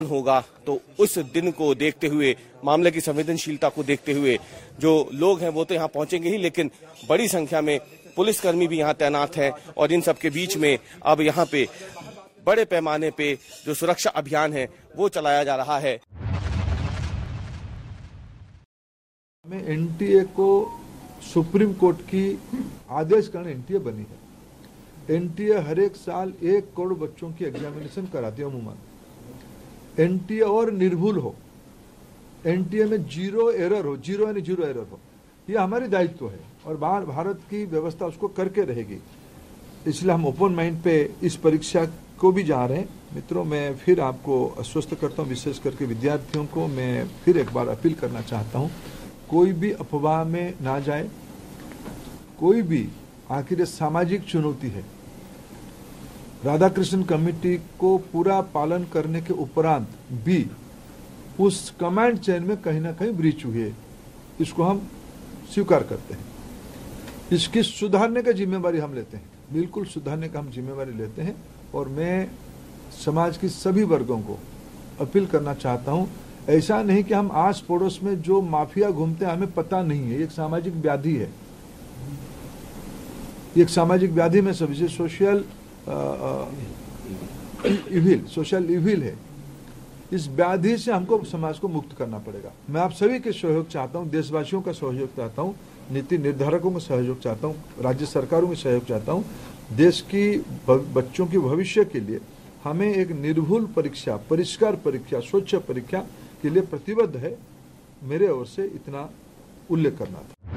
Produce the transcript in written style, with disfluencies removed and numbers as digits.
होगा तो उस दिन को देखते हुए, मामले की संवेदनशीलता को देखते हुए जो लोग हैं वो तो यहाँ पहुंचेंगे ही, लेकिन बड़ी संख्या में पुलिसकर्मी भी यहाँ तैनात हैं और इन सबके बीच में अब यहाँ पे बड़े पैमाने पे जो सुरक्षा अभियान है वो चलाया जा रहा है। में एनटीए को सुप्रीम कोर्ट की आदेश कारण एनटीए बनी है। एनटीए हर एक साल 1 करोड़ बच्चों की एग्जामिनेशन कराती है अमूमन। एनटीए और निर्भुल हो, एनटीए में जीरो एरर हो, ये हमारी दायित्व है और भारत की व्यवस्था उसको करके रहेगी। इसलिए हम ओपन माइंड पे इस परीक्षा को भी जा रहे हैं। मित्रों, मैं फिर आपको आश्वस्त करता हूँ, विशेष करके विद्यार्थियों को मैं फिर एक बार अपील करना चाहता हूँ, कोई भी अफवाह में ना जाए, कोई भी, आखिर ये सामाजिक चुनौती है। राधाकृष्णन कमेटी को पूरा पालन करने के उपरांत भी उस कमांड चेन में कहीं ना कहीं ब्रीच हुई है, इसको हम स्वीकार करते हैं। इसकी सुधारने का जिम्मेवारी हम लेते हैं, बिल्कुल सुधारने का हम जिम्मेवारी लेते हैं। और मैं समाज की सभी वर्गों को अपील करना चाहता हूं, ऐसा नहीं कि हम आस पड़ोस में जो माफिया घूमते हैं हमें पता नहीं है। ये एक सामाजिक व्याधि है, एक सामाजिक व्याधि में सबसे सोशल इविल है। इस व्याधि से हमको समाज को मुक्त करना पड़ेगा। मैं आप सभी के सहयोग चाहता हूं, देशवासियों का सहयोग चाहता हूं, नीति निर्धारकों का सहयोग चाहता हूं, राज्य सरकारों का सहयोग चाहता हूं। देश की बच्चों के भविष्य के लिए हमें एक निर्भुल परीक्षा, परिष्कार परीक्षा, स्वच्छ परीक्षा के लिए प्रतिबद्ध है। मेरे ओर से इतना उल्लेख करना था।